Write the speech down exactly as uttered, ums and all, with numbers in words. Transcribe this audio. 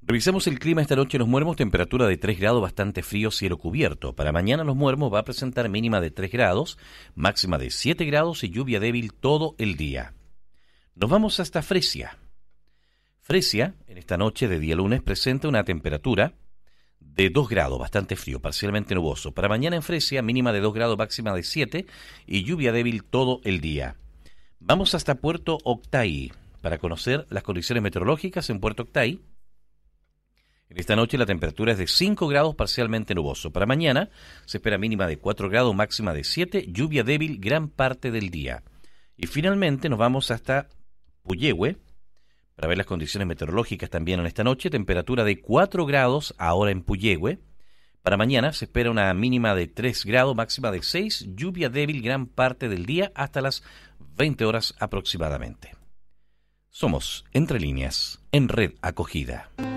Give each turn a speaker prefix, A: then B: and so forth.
A: Revisamos el clima esta noche en Los Muermos, temperatura de tres grados, bastante frío, cielo cubierto. Para mañana Los Muermos va a presentar mínima de tres grados, máxima de siete grados y lluvia débil todo el día. Nos vamos hasta Fresia. Fresia, en esta noche de día lunes, presenta una temperatura de dos grados, bastante frío, parcialmente nuboso. Para mañana en Fresia, mínima de dos grados, máxima de siete y lluvia débil todo el día. Vamos hasta Puerto Octay para conocer las condiciones meteorológicas en Puerto Octay. En esta noche la temperatura es de cinco grados, parcialmente nuboso. Para mañana se espera mínima de cuatro grados, máxima de siete, lluvia débil gran parte del día. Y finalmente nos vamos hasta Puyehue para ver las condiciones meteorológicas también en esta noche. Temperatura de cuatro grados ahora en Puyehue. Para mañana se espera una mínima de tres grados, máxima de seis, lluvia débil gran parte del día hasta las veinte horas aproximadamente. Somos Entre Líneas en Red Acogida.